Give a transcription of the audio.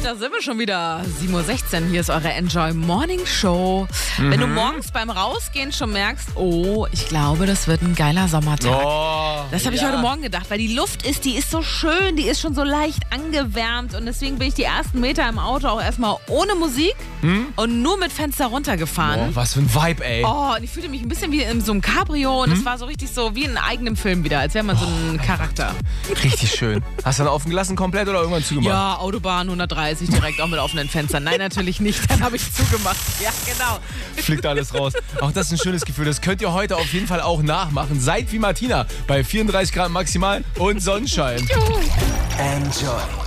Da sind wir schon wieder. 7:16 Uhr, hier ist eure Enjoy Morning Show. Wenn du morgens beim Rausgehen schon merkst, oh, ich glaube, das wird ein geiler Sommertag. Das habe ich heute Morgen gedacht, weil die Luft die ist so schön, die ist schon so leicht angewärmt und deswegen bin ich die ersten Meter im Auto auch erstmal ohne Musik und nur mit Fenster runtergefahren. Was für ein Vibe, ey. Oh, und ich fühlte mich ein bisschen wie in so einem Cabrio und es war so richtig so wie in einem eigenen Film wieder, als wäre man so ein Charakter. Richtig schön. Hast du dann offen gelassen komplett oder irgendwann zugemacht? Ja, Autobahn 130 direkt auch mit offenen Fenstern. Nein, natürlich nicht, dann habe ich zugemacht. Ja, genau. Fliegt alles raus. Auch das ist ein schönes Gefühl. Das könnt ihr heute auf jeden Fall auch nachmachen. Seid wie Martina bei 34 Grad maximal und Sonnenschein. Enjoy